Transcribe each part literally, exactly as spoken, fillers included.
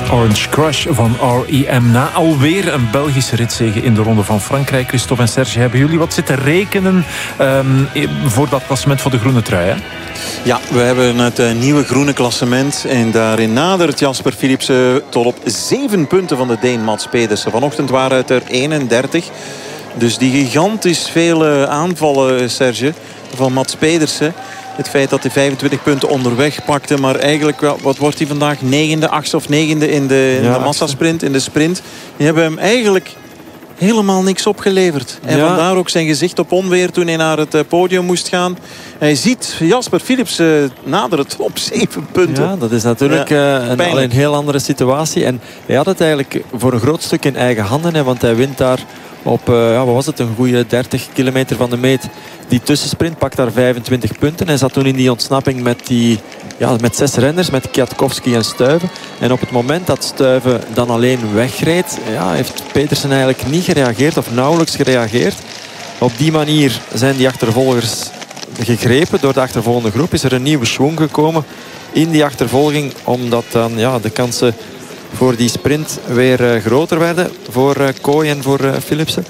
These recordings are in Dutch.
Orange Crush van R E M. Na alweer een Belgische ritzege in de Ronde van Frankrijk. Christophe en Serge, hebben jullie wat zitten rekenen um, voor dat klassement voor de groene trui, hè? Ja, we hebben het uh, nieuwe groene klassement. En daarin nadert Jasper Philipsen tot op zeven punten van de Deen Mads Pedersen. Vanochtend waren het er eenendertig. Dus die gigantisch vele aanvallen, Serge, van Mads Pedersen. Het feit dat hij vijfentwintig punten onderweg pakte. Maar eigenlijk, wat wordt hij vandaag? Negende, achtste of negende in de, in ja, de massasprint, in de sprint. Die hebben hem eigenlijk helemaal niks opgeleverd. En ja. vandaar ook zijn gezicht op onweer toen hij naar het podium moest gaan. Hij ziet Jasper Philipsen naderen op zeven punten. Ja, dat is natuurlijk ja, uh, een, al een heel andere situatie. En hij had het eigenlijk voor een groot stuk in eigen handen. Hè, want hij wint daar op, uh, ja, wat was het, een goede dertig kilometer van de meet. Die tussensprint pakt daar vijfentwintig punten. Hij zat toen in die ontsnapping met, die, ja, met zes renners, met Kwiatkowski en Stuyven. En op het moment dat Stuyven dan alleen wegreed, ja, heeft Pedersen eigenlijk niet gereageerd of nauwelijks gereageerd. Op die manier zijn die achtervolgers gegrepen door de achtervolgende groep. Is er een nieuwe schwung gekomen in die achtervolging, omdat dan ja, de kansen voor die sprint weer uh, groter werden voor uh, Kooi en voor uh, Philipsen.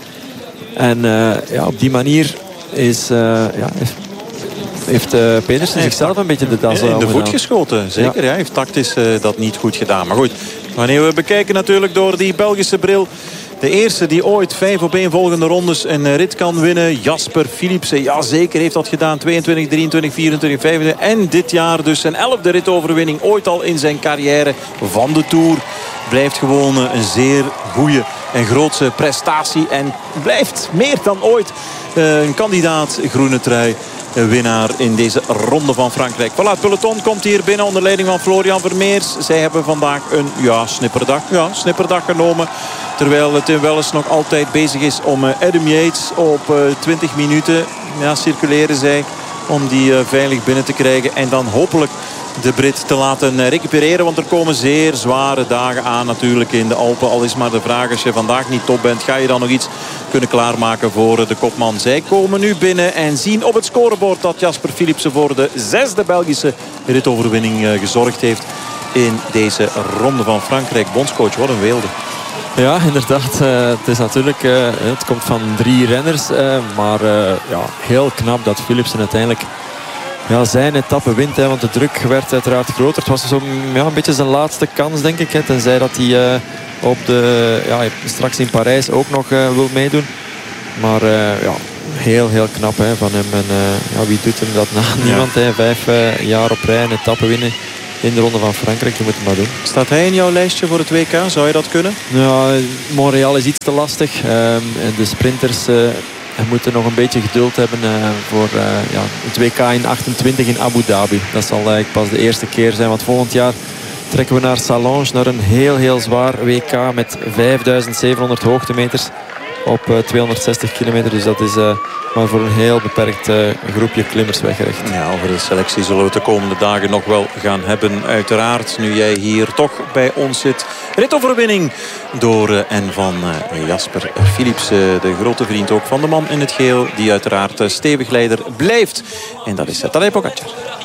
En uh, ja, op die manier is, uh, ja, heeft, heeft uh, Pedersen zichzelf een beetje de das in de voet geschoten. Zeker, ja. Hij heeft tactisch uh, dat niet goed gedaan. Maar goed, wanneer we bekijken natuurlijk door die Belgische bril. De eerste die ooit vijf opeenvolgende rondes een rit kan winnen. Jasper Philipsen, ja zeker heeft dat gedaan. tweeëntwintig, drieëntwintig, vierentwintig, vijfentwintig. En dit jaar dus zijn elfde ritoverwinning ooit al in zijn carrière van de Tour. Blijft gewoon een zeer goede en grootse prestatie. En blijft meer dan ooit een kandidaat groene trui. Winnaar in deze Ronde van Frankrijk. Voilà, het peloton komt hier binnen onder leiding van Florian Vermeers. Zij hebben vandaag een ja, snipperdag, ja, snipperdag genomen. Terwijl Tim Wellens nog altijd bezig is om Adam Yates op uh, twintig minuten ja, circuleren zij. Om die uh, veilig binnen te krijgen. En dan hopelijk de Brit te laten recupereren. Want er komen zeer zware dagen aan natuurlijk in de Alpen. Al is maar de vraag, als je vandaag niet top bent, ga je dan nog iets kunnen klaarmaken voor de kopman. Zij komen nu binnen en zien op het scorebord dat Jasper Philipsen voor de zesde Belgische ritoverwinning gezorgd heeft in deze Ronde van Frankrijk. Bondscoach, wat een weelde. Ja, inderdaad. Uh, het is natuurlijk, uh, het komt van drie renners. Uh, maar uh, ja, heel knap dat Philipsen uiteindelijk ja, zijn etappe wint. Hè, want de druk werd uiteraard groter. Het was zo, ja, een beetje zijn laatste kans, denk ik. Hè, tenzij dat hij uh, op de, ja, straks in Parijs ook nog uh, wil meedoen. Maar uh, ja, heel, heel knap hè, van hem. En uh, ja, wie doet hem dat na? Ja. Niemand. Hè, vijf uh, jaar op rij een etappe winnen in de Ronde van Frankrijk. Je moet het maar doen. Staat hij in jouw lijstje voor het W K? Zou je dat kunnen? Ja, Montreal is iets te lastig. Um, de sprinters uh, moeten nog een beetje geduld hebben uh, voor uh, ja, het W K in achtentwintig in Abu Dhabi. Dat zal eigenlijk pas de eerste keer zijn. Want volgend jaar trekken we naar Sallange. Naar een heel, heel zwaar W K met vijfduizend zevenhonderd hoogtemeters op uh, tweehonderdzestig kilometer. Dus dat is uh, maar voor een heel beperkt uh, groepje klimmers weggerecht. Ja, over de selectie zullen we het de komende dagen nog wel gaan hebben. Uiteraard, nu jij hier toch bij ons zit. Ritoverwinning door uh, en van uh, Jasper Philipsen. Uh, de grote vriend ook van de man in het geel. Die uiteraard uh, stevig leider blijft. En dat is Tadej Pogačar.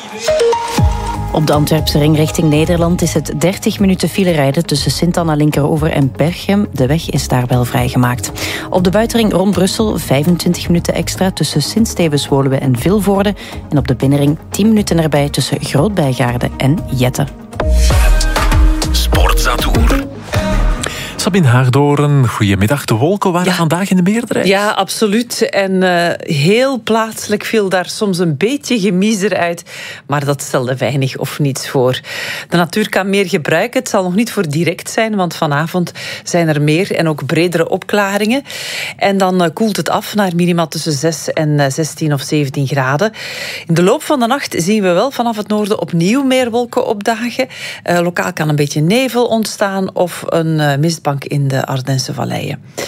Op de Antwerpse ring richting Nederland is het dertig minuten file rijden tussen Sint-Anna Linkeroever en Berchem. De weg is daar wel vrijgemaakt. Op de buitenring rond Brussel vijfentwintig minuten extra tussen Sint-Stevens-Woluwe en Vilvoorde. En op de binnenring tien minuten erbij tussen Groot-Bijgaarde en Jette. Sportzomer. Sabine Haagdoorn, goedemiddag. De wolken waren ja. vandaag in de meerderheid. Ja, absoluut. En uh, heel plaatselijk viel daar soms een beetje gemiezer uit. Maar dat stelde weinig of niets voor. De natuur kan meer gebruiken. Het zal nog niet voor direct zijn, want vanavond zijn er meer en ook bredere opklaringen. En dan uh, koelt het af naar minima tussen zes en zestien of zeventien graden. In de loop van de nacht zien we wel vanaf het noorden opnieuw meer wolken opdagen. Uh, lokaal kan een beetje nevel ontstaan of een uh, mistbank in de Ardense valleien.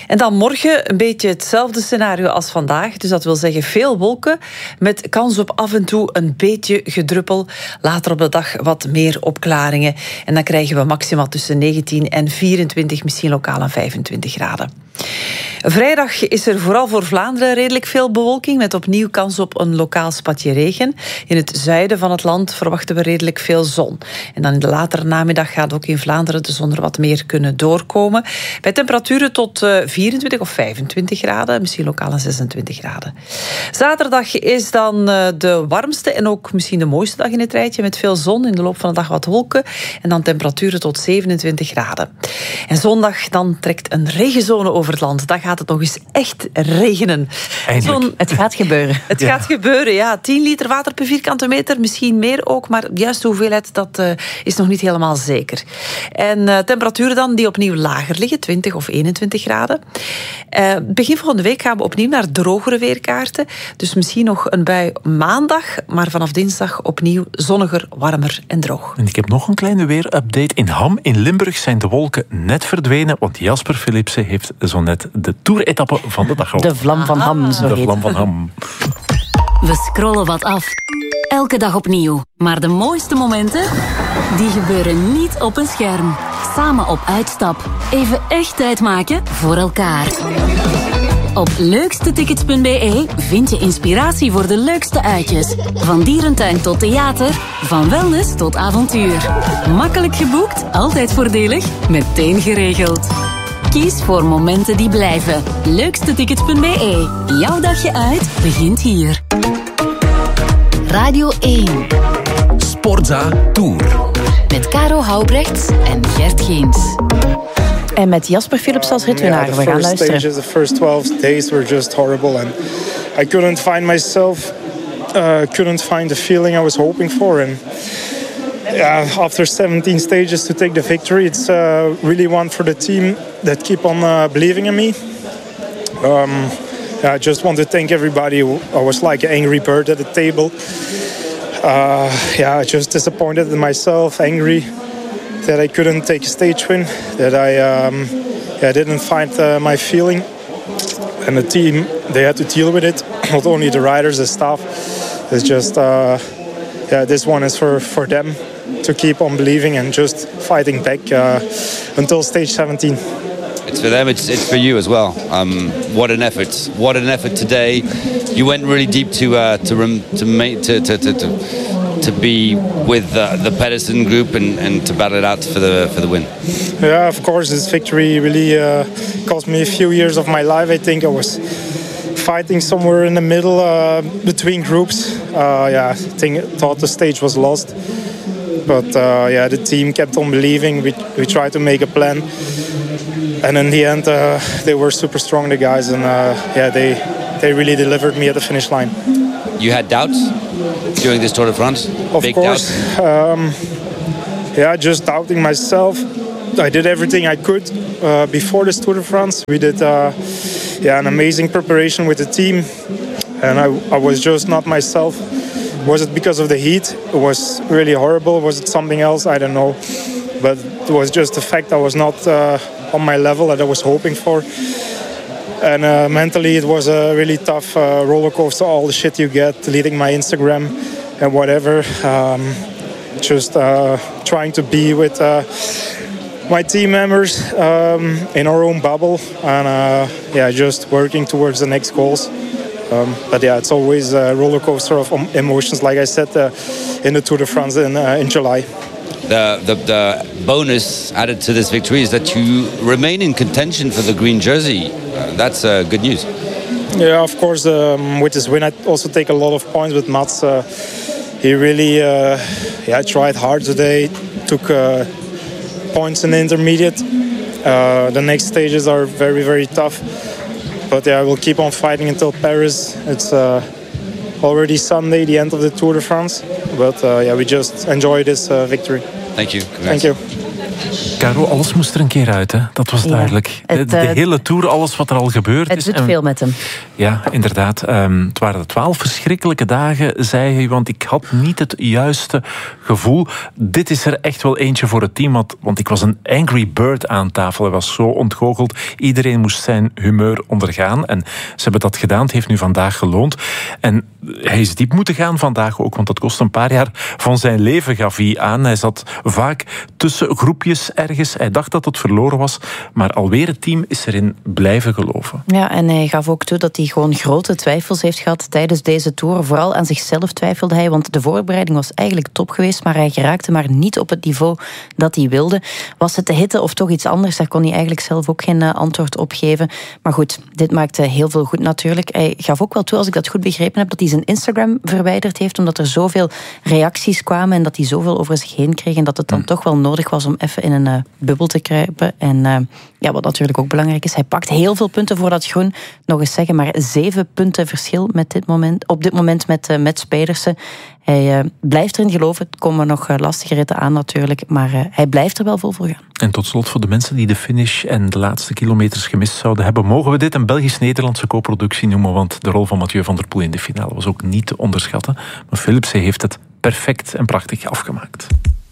En dan morgen een beetje hetzelfde scenario als vandaag. Dus dat wil zeggen veel wolken met kans op af en toe een beetje gedruppel. Later op de dag wat meer opklaringen. En dan krijgen we maximaal tussen negentien en vierentwintig, misschien lokaal aan vijfentwintig graden. Vrijdag is er vooral voor Vlaanderen redelijk veel bewolking, met opnieuw kans op een lokaal spatje regen. In het zuiden van het land verwachten we redelijk veel zon. En dan in de latere namiddag gaat ook in Vlaanderen de zon er wat meer kunnen doorkomen. Bij temperaturen tot vierentwintig of vijfentwintig graden, misschien lokaal aan zesentwintig graden. Zaterdag is dan de warmste en ook misschien de mooiste dag in het rijtje, met veel zon, in de loop van de dag wat wolken en dan temperaturen tot zevenentwintig graden. En zondag dan trekt een regenzone over het land. Dan gaat het nog eens echt regenen. Zon, het gaat gebeuren. Het ja. gaat gebeuren, ja. tien liter water per vierkante meter, misschien meer ook, maar juist de hoeveelheid, dat uh, is nog niet helemaal zeker. En uh, temperaturen dan die opnieuw lager liggen, twintig of eenentwintig graden. Uh, begin volgende week gaan we opnieuw naar drogere weerkaarten. Dus misschien nog een bui maandag, maar vanaf dinsdag opnieuw zonniger, warmer en droog. En ik heb nog een kleine weerupdate. In Ham in Limburg zijn de wolken net verdwenen, want Jasper Philipsen heeft zo net de toeretappe van de dag op. De vlam van Ham, zo De heet vlam van Ham. We scrollen wat af. Elke dag opnieuw. Maar de mooiste momenten, die gebeuren niet op een scherm. Samen op uitstap. Even echt tijd maken voor elkaar. Op leukstetickets punt b e vind je inspiratie voor de leukste uitjes. Van dierentuin tot theater, van wellness tot avontuur. Makkelijk geboekt, altijd voordelig, meteen geregeld. Kies voor momenten die blijven. leukstetickets punt b e. Jouw dagje uit begint hier. Radio één. Sportza Tour. Met Caro Houbrechts en Gert Geens. En met Jasper Philips als ritwinnaar. Yeah, we gaan luisteren. Stages, the first twelve days were just horrible. And I couldn't find myself. Uh, couldn't find the feeling I was hoping for. And yeah, after seventeen stages to take the victory, it's uh, really one for the team that keep on uh, believing in me. Um, yeah, I just want to thank everybody. I was like an angry bird at the table. Uh, yeah, just disappointed in myself, angry that I couldn't take a stage win, that I um, yeah, didn't find uh, my feeling. And the team, they had to deal with it. Not only the riders, the staff. It's just, uh, yeah, this one is for, for them to keep on believing and just fighting back uh, until stage seventeen. It's for them, it's, it's for you as well. Um, what an effort. What an effort today. You went really deep to uh, to, rem- to, make, to, to, to, to to be with uh, the Pedersen group and, and to battle it out for the for the win. Yeah, of course, this victory really uh, cost me a few years of my life. I think I was fighting somewhere in the middle uh, between groups. Uh, yeah, I think thought the stage was lost. But uh, yeah, the team kept on believing. We, we tried to make a plan. And in the end, uh, they were super strong, the guys. And uh, yeah, they, they really delivered me at the finish line. You had doubts during this Tour de France? Of Big course. Um, yeah, just doubting myself. I did everything I could uh, before this Tour de France. We did uh, yeah, an amazing preparation with the team. And I, I was just not myself. Was it because of the heat? It was really horrible. Was it something else? I don't know. But it was just the fact I was not uh, on my level that I was hoping for. And uh, mentally it was a really tough uh, roller coaster. All the shit you get, deleting my Instagram and whatever. Um, just uh, trying to be with uh, my team members um, in our own bubble. And uh, yeah, just working towards the next goals. Um, but yeah, it's always a roller coaster of emotions, like I said, uh, in the Tour de France in, uh, in July. The, the, the bonus added to this victory is that you remain in contention for the green jersey. Uh, that's uh, good news. Yeah, of course, um, with this win I also take a lot of points with Mats. Uh, he really uh, yeah, tried hard today, took uh, points in the intermediate. Uh, the next stages are very, very tough. But yeah, we'll keep on fighting until Paris. It's uh, already Sunday, the end of the Tour de France. But uh, yeah, we just enjoy this uh, victory. Thank you. Congrats. Thank you. Caro, alles moest er een keer uit, hè? Dat was duidelijk. Ja, het, de, de hele Tour, alles wat er al gebeurd het is. Het doet en, veel met hem. Ja, inderdaad. Um, het waren de twaalf verschrikkelijke dagen, zei hij, want ik had niet het juiste gevoel. Dit is er echt wel eentje voor het team, want, want ik was een angry bird aan tafel. Hij was zo ontgoocheld. Iedereen moest zijn humeur ondergaan. En ze hebben dat gedaan. Het heeft nu vandaag geloond. En hij is diep moeten gaan vandaag ook, want dat kost een paar jaar van zijn leven, gaf hij aan. Hij zat vaak tussen groepjes ergens. Hij dacht dat het verloren was, maar alweer het team is erin blijven geloven. Ja, en hij gaf ook toe dat hij gewoon grote twijfels heeft gehad tijdens deze Tour. Vooral aan zichzelf twijfelde hij, want de voorbereiding was eigenlijk top geweest, maar hij geraakte maar niet op het niveau dat hij wilde. Was het de hitte of toch iets anders? Daar kon hij eigenlijk zelf ook geen antwoord op geven. Maar goed, dit maakte heel veel goed natuurlijk. Hij gaf ook wel toe, als ik dat goed begrepen heb, dat hij zijn Instagram verwijderd heeft, omdat er zoveel reacties kwamen en dat hij zoveel over zich heen kreeg en dat het dan hmm. toch wel nodig was om even in een uh, bubbel te kruipen. En uh, ja, wat natuurlijk ook belangrijk is, hij pakt heel veel punten voor dat groen. Nog eens zeggen, maar zeven punten verschil met dit moment, op dit moment met, uh, met Pedersen. Hij uh, blijft erin geloven. Het komen nog uh, lastige ritten aan natuurlijk, maar uh, hij blijft er wel vol voor gaan. En tot slot, voor de mensen die de finish en de laatste kilometers gemist zouden hebben, mogen we dit een Belgisch-Nederlandse co-productie noemen, want de rol van Mathieu van der Poel in de finale was ook niet te onderschatten. Maar Philipsen heeft het perfect en prachtig afgemaakt.